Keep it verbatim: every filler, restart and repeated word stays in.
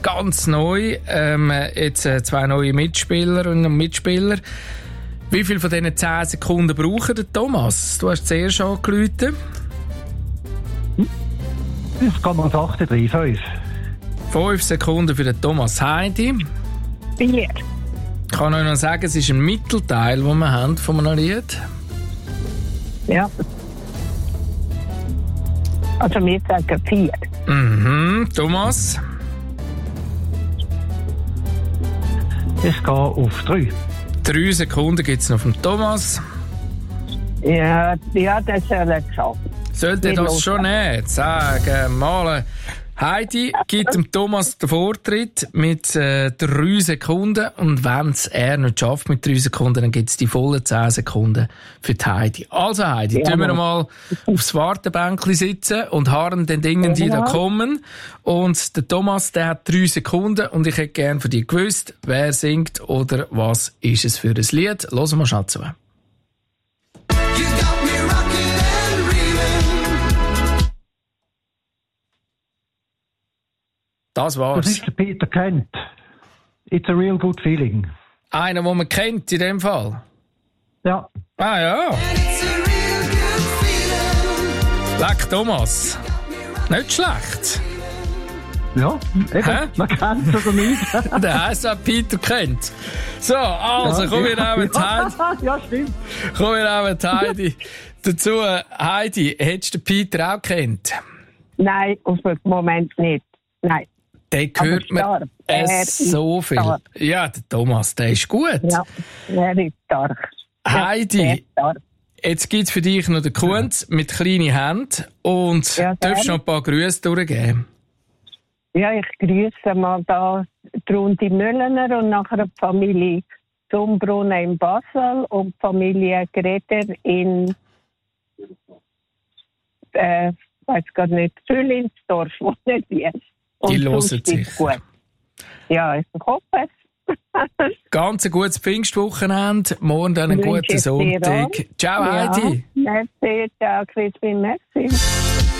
ganz neu. Ähm, jetzt äh, zwei neue Mitspielerinnen und Mitspieler. Wie viel von diesen zehn Sekunden brauchen der Thomas? Du hast zuerst angerufen. Das kann man achten, drei, fünf. Fünf Sekunden für den Thomas. Heidi? Vier. Ich kann euch noch sagen, es ist ein Mittelteil, den wir haben von einem Lied. Ja. Also wir sagen vier. Mhm. Thomas? Ich gehe auf drei. Drei Sekunden gibt es noch vom Thomas. Ja, ja, das soll er geschafft. Sollte Nicht das los. schon nicht? Sagen mal. Heidi gibt dem Thomas den Vortritt mit äh, drei Sekunden. Und wenn es er nicht schafft mit drei Sekunden, dann gibt es die vollen zehn Sekunden für die Heidi. Also Heidi, Ja, tun wir mal aufs Wartebänkchen sitzen und harren den Dingen, die Ja. da kommen. Und der Thomas, der hat drei Sekunden. Und ich hätte gerne von dir gewusst, wer singt oder was ist es für ein Lied. Hören wir schnell zu. Das war's. Das ist der Peter Kent. It's a real good feeling. Einer, den man kennt in dem Fall. Ja. Ah ja. Leck Thomas. Nicht schlecht. Ja, eben. Hä? Man kennt es oder nicht. Der heisst auch Peter kennt. So, also, Ja, kommen wir ja. auch mit Heidi. Ja, stimmt. Kommen wir auch mit Heidi. Dazu, Heidi, hättest du den Peter auch kennt? Nein, auf den Moment nicht. Nein. Den hört Aber stark. man Er äh, ist so viel. stark. Ja, der Thomas, der ist gut. Ja, er ist stark. Heidi. Ja, sehr stark. Jetzt gibt es für dich noch den Kunz mit kleinen Händen und Ja, darfst gerne. noch ein paar Grüße durchgeben. Ja, ich grüße mal da die Runde Müllener und nachher die Familie Zumbrunnen in Basel und die Familie Greder in, äh, weiß gar nicht, Züllinsdorf, wo nicht die. Und Die hören sonst ist sicher. gut. Ja, ich hoffe es. Ganz ein gutes Pfingstwochenende, morgen dann einen Wünsche guten ich dir Sonntag. auch. Ciao Ja, Heidi. merci, ciao Crispin, merci.